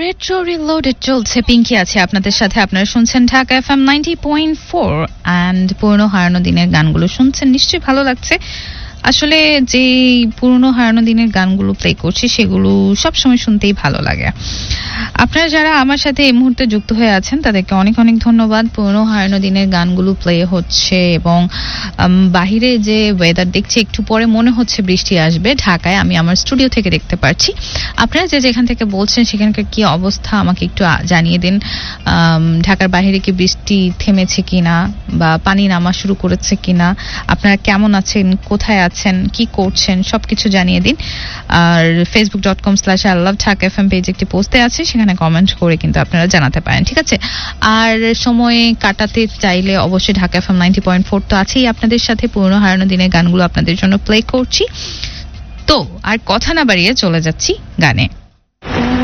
Retro reloaded চলছে, পিঙ্কি আছে আপনাদের সাথে। আপনারা শুনছেন ঢাকা এফএম 90.4 অ্যান্ড পুরনো হারানো দিনের গানগুলো শুনছেন, নিশ্চয়ই ভালো লাগছে। আসলে যে পুরনো হারানো দিনের গানগুলো প্লে করছি সেগুলো সবসময় শুনতেই ভালো লাগে। আপনারা যারা আমার সাথে এই মুহূর্তে যুক্ত হয়ে আছেন তাদেরকে অনেক অনেক ধন্যবাদ। পুরনো হারানো দিনের গানগুলো প্লে হচ্ছে এবং বাহিরে যে ওয়েদার দেখছি, একটু পরে মনে হচ্ছে বৃষ্টি আসবে। ঢাকায় আমি আমার স্টুডিও থেকে দেখতে পারছি। আপনারা যে যেখান থেকে বলছেন সেখানকার কি অবস্থা আমাকে একটু জানিয়ে দিন। ঢাকার বাইরে কি বৃষ্টি থেমেছে কিনা বা পানি নামা শুরু করেছে কিনা, আপনারা কেমন আছেন, কোথায় আছেন, কি করছেন, সবকিছু জানিয়ে দিন। আর facebook.com/iloveDhakaFM পেজে একটি পোস্টে আছে, সেখানে কমেন্ট করে কিন্তু আপনারা জানাতে পারেন, ঠিক আছে। আর সময় কাটাতে চাইলে অবশ্যই ঢাকা এফএম 90.4 তো আছেই আপনাদের সাথে। পুরনো হারানো দিনের গানগুলো আপনাদের জন্য প্লে করছি। তো আর কথা না বাড়িয়ে চলে যাচ্ছি গানে।